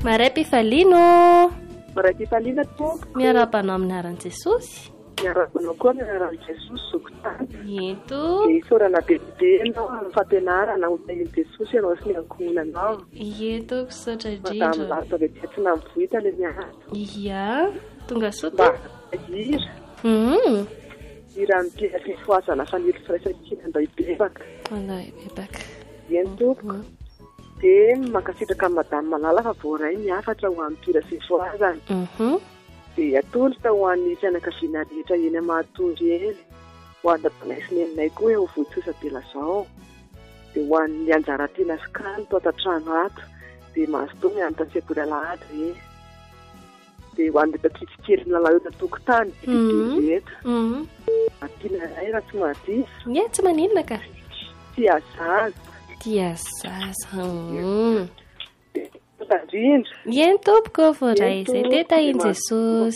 Maray Pifalino. Maray Pifalina tompoko. Miarabanao amin'ny anaran'i Jesosy. Miarabanao koa amin'ny anaran'i Jesosy zokotany. Eto. Dia isaorana bebe ianao amin'ny fampianarana hotahin'i Jesosy ianao sy ny ankohonanao. Eto misaotra indrindra. Madamo Larta dia tsy nambohita ilay miasa. Ia, tonga soa. Hira. Hira amin'ny fifoazana fanilo firaisan-kina andao ibebaka. Andao ibebaka. Eny tompoko. Dia mankasitraka amin'ny madamo Malala fa voaray miafatra ho amin'ny mpira fifoazana. Dia atolotra ho an'ny fianakaviana rehetra eny Mahatondry eny. Ho an'ny dadanay sy neninay koa eo Vohitsosa Belazao. Dia ho an'ny Anjaratena sy Kanto ato an-trano ato. Dia mahazo mianatra ny sekoly Alahady re. Dia ho an'ny tatsikikely milalao eo an-tokotany rehetra. Atiana iray raha tsy mahadiso. Ie, tsy maninona ka? Tia zaza. Tia zaza. Tandrindra. Eny tompoko voaray izay teta iny Jesosy.